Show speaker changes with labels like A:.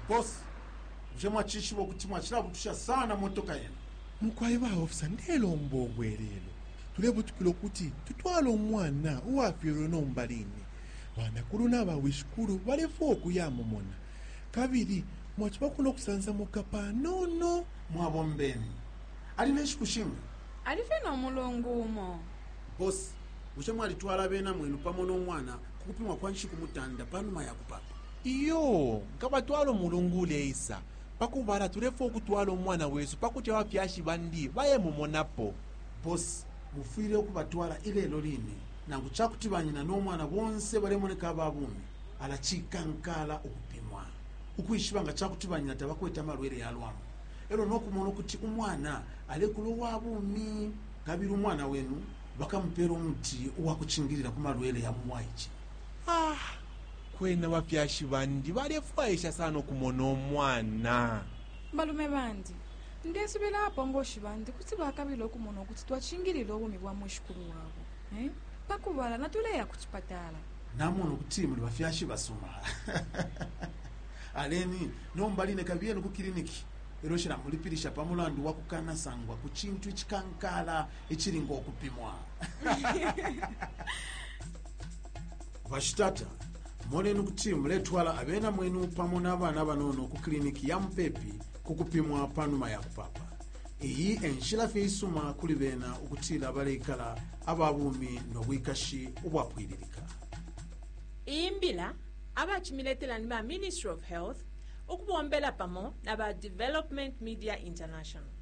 A: Boss, ujemwa chishi wokutimwa chilabutusha sana motoka yenu.
B: Mukwayiba ofisa ndelo mbogwerero. Tulebutukilo kuti tutwala omwana uwafiro nombalini. Banakulu n'abawishukulu balefu okuyamumona. Kabiri mwachiba kuno kusanza mukapa nono
A: Mwabombeni. Alina ekikushinga?
C: Alifena omulongo umo.
A: Boss, ujemwa alitwala bena mwenu pamo n'omwana kukupimwa kwanshi kumutanda panuma ya kupapa.
B: Iyo ngabatwala omulungule isa. Pakubala tulefu okutwala omwana wesu pakuti abafyashi bandi bayemumonapo.
A: Boss, mufire okubatwala ilelo lini nangu chakutibanyina n'omwana bonse balemoneka ababumi alachikankala okupimwa ukuyishibanga chakutibanyina tabakweta malwere yalwamu ero nokumona kuti umwana alekulo wabumi kabiri umwana wenu bakampera omuti owakuchingirira ku malwere ya mwaiki.
B: Kwena bafyashi bandi balefu aisha sana okumona omwana.
C: Balume bandi ndesibela apo ngoshi bandi kuti bakabilo kumona ukuthi twachingirira obumi bwa mwishukulu wabo. Pakubala natuleya kuchipatala.
A: Namono kuti muli bafyashi basoma. Aleni nombaline kabiyeno ku kliniki. Ero shira mulipirisha pamulandu wakukana sangwa ku chintu chikankala echiringo okupimwa. Vashitata monenu kuti muletwala abena mwenu pamo n'abana banono ku kliniki ya Mpepi kukupimwa panuma ya kupapa. Iyi enshila feisuma kuli bena ukutila balekala ababumi n'obwikashi obwakwiririka.
D: Imbila abachimiletelani ba Ministry of Health ukubombela pamo naba Development Media International.